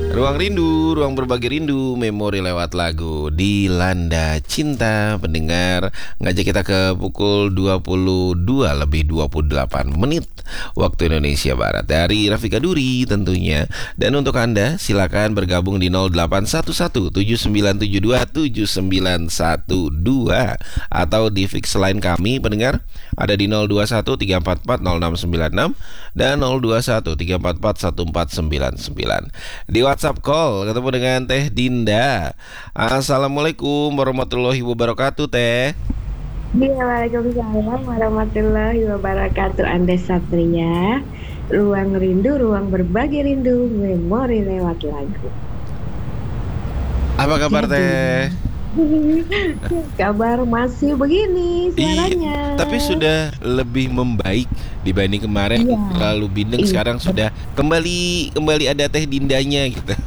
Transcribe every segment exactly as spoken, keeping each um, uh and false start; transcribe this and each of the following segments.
Ruang rindu, ruang berbagi rindu, memori lewat lagu Dilanda Cinta. Pendengar, ngajak kita ke pukul dua puluh dua lebih dua puluh delapan menit waktu Indonesia Barat dari Rafika Duri tentunya. Dan untuk Anda silakan bergabung di nol delapan satu satu tujuh sembilan tujuh dua tujuh sembilan satu dua atau di fix line kami pendengar ada di nol dua satu tiga empat empat nol enam sembilan enam dan nol dua satu tiga empat empat satu empat sembilan sembilan. Di WhatsApp call ketemu dengan Teh Dinda. Assalamualaikum warahmatullahi wabarakatuh, Teh. Iya, waalaikumsalam warahmatullahi wabarakatuh. Anda Satria, ruang rindu, ruang berbagi rindu, memori lewat lagu. Apa kabar, Jadi, Teh? kabar masih begini suaranya. Iya, tapi sudah lebih membaik dibanding kemarin. Iya. Lalu bindeng, Iya. sekarang sudah kembali kembali ada Teh Dindanya gitu.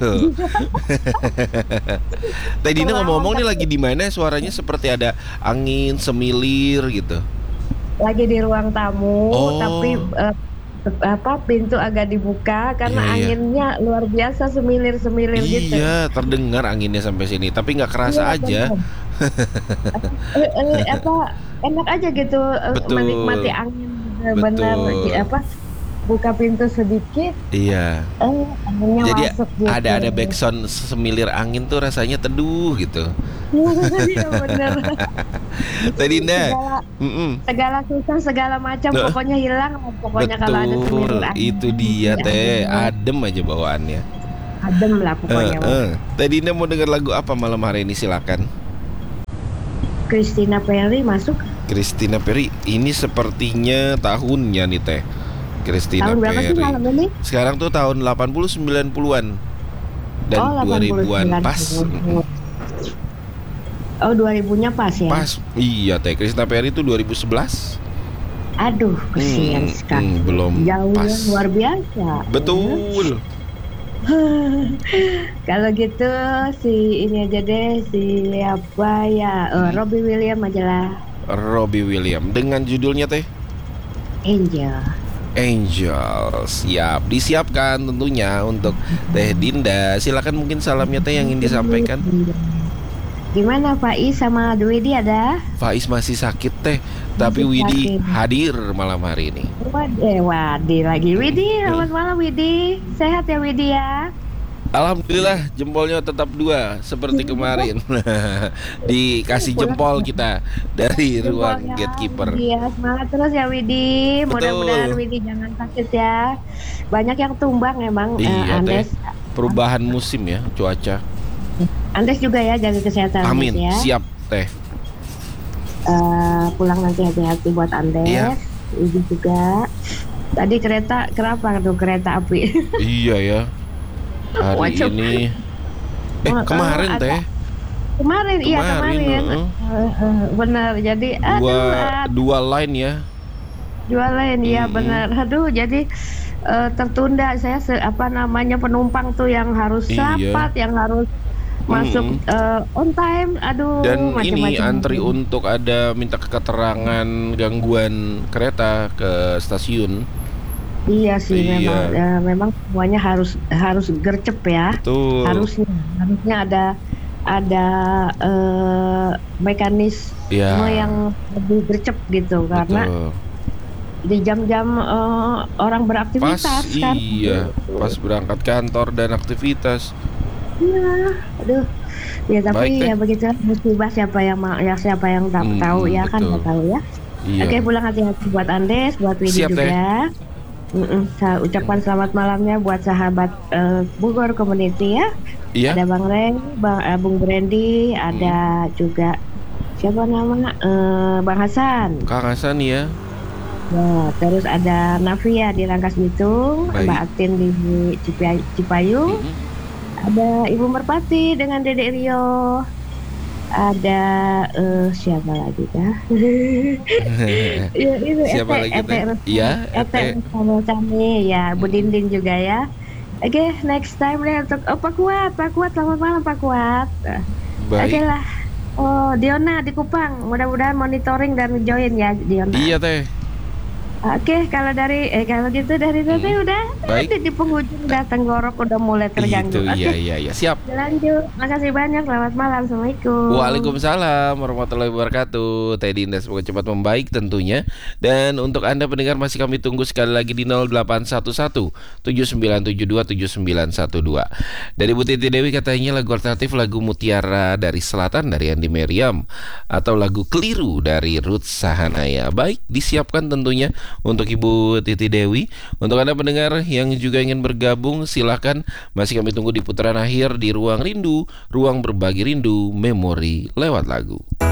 Teh Dinda ngomong-ngomong nih lagi di mana? Suaranya seperti ada angin semilir gitu. Lagi di ruang tamu, Oh. tapi eh, apa pintu agak dibuka karena Iya, iya. anginnya luar biasa semilir-semilir gitu. Iya, terdengar anginnya sampai sini, tapi nggak kerasa Iya, aja. benar. Eh, eh, apa enak aja gitu eh, Betul. menikmati angin benar Betul. apa buka pintu sedikit Iya. eh anginnya Jadi masuk gitu. ada ada backsound semilir angin tuh rasanya teduh gitu. Iya benar. Teh Dinda. segala Mm-mm. segala susah segala macam Nah. pokoknya hilang pokoknya kalau ada Betul, semilir angin. itu dia Iya, Teh, adem. adem aja bawaannya. Adem lah pokoknya. Eh, eh. Teh Dinda mau dengar lagu apa malam hari ini, silakan. Christina Perry masuk Christina Perri, ini sepertinya tahunnya nih Teh. Christina tahun berapa sih Perri. malam ini? Sekarang tuh tahun delapan puluh sembilan puluhan dan Oh, dua ribuan delapan puluh sembilan. pas. Oh, dua ribunya pas ya? Pas. Iya Teh, Christina Perri itu dua ribu sebelas. Aduh, kesian Hmm, sekali. hmm, belum Jauh pas. yang luar biasa. Betul. Kalau gitu si ini aja deh, si apa ya, oh, Robbie Williams aja lah. Robbie Williams dengan judulnya Teh Angel. Angel. Siap, disiapkan tentunya untuk Teh Dinda. Silakan mungkin salamnya Teh yang ingin disampaikan. Gimana Faiz sama Dwidi ada? Faiz masih sakit Teh, tapi Masih Widi sakit. hadir malam hari ini. Wad- Eh, Wadi lagi. Widi, selamat malam Widi. Sehat ya Widi ya? Alhamdulillah jempolnya tetap dua seperti kemarin. Dikasih jempol kita dari ruang Jempolnya, gatekeeper. Iya, semangat terus ya Widi. Betul. Mudah-mudahan Widi jangan sakit ya. Banyak yang tumbang emang. eh, Iya Teh, Andes, perubahan musim ya, cuaca. Andes juga ya jaga kesehatan Amin, Andes ya. siap Teh. Eh, pulang nanti hati-hati buat Andes. Iya. Widi juga. Tadi kereta kenapa tuh kereta api? Iya ya. Hari Waduh. ini Eh Oh, kemarin ada- Teh Kemarin, iya Kemarin, kemarin. heeh. Eh, eh, benar. Jadi aduh, Dua ah, Dua line ya. jualan ya Mm-mm. benar. Aduh, jadi eh, tertunda saya se- apa namanya penumpang tuh yang harus Iya. rapat, yang harus masuk Mm-mm. eh, on time. Aduh, Dan ini macam-macam. antri untuk ada minta keterangan gangguan kereta ke stasiun. Iya sih Iya. memang eh, memang semuanya harus harus gercep ya. Betul. Harusnya harusnya ada ada eh, mekanisme Ya. yang lebih gercep gitu karena Betul. di jam-jam eh, orang Pas beraktivitas kan. iya, pas berangkat kantor dan aktivitas. Iya, aduh. Ya tapi Baik, Teh. ya begitu musibah siapa yang ma- ya siapa yang tak Hmm, tahu ya kan betul. nggak tahu ya. Iya. Oke, pulang hati-hati buat Andes, buat Widi Siap, Teh. juga. Mm-mm, saya ucapkan selamat malamnya buat sahabat eh, Bogor Community ya. Iya. Ada Bang Reng, Bang eh, Bung Brandy, ada juga siapa nama eh, Bang Hasan. Kang Hasan ya. Ya, terus ada Navia di Rangkas Bitung, Baik. Mbak Atin di Cipa- Cipayung. Mm-mm. Ada Ibu Merpati dengan Dedek Rio. Ada eh, siapa lagi kah? Ya, itu Siapa Ete, lagi, Ete, Teh? Rus- Iya, Ete Ete. sama kami ya, Bu Dinding juga ya. Oke, next time deh untuk oh, Pak Kuat, Pak Kuat, selamat malam Pak Kuat. Oke Baik. lah. Oh, Diona di Kupang, mudah-mudahan monitoring dan join ya Diona. Iya Teh. Oke, kalau dari eh kalau gitu dari Tete Hmm. udah Baik. tadi di penghujung udah tenggorok udah mulai terganggu. Itu, iya Oke, iya iya, siap. lanjut. Makasih banyak. Selamat malam. Assalamualaikum. Waalaikumsalam warahmatullahi wabarakatuh. Teddy Indah semoga cepat membaik tentunya. Dan untuk Anda pendengar masih kami tunggu sekali lagi di nol delapan satu satu tujuh sembilan tujuh dua tujuh sembilan satu dua. Dari Bu Titi Dewi katanya lagu alternatif lagu Mutiara dari Selatan dari Andi Meriam atau lagu Keliru dari Ruth Sahanaya. Baik, disiapkan tentunya untuk Ibu Titi Dewi. Untuk Anda pendengar yang juga ingin bergabung silahkan, masih kami tunggu di putaran akhir di Ruang Rindu, ruang berbagi rindu, memori lewat lagu.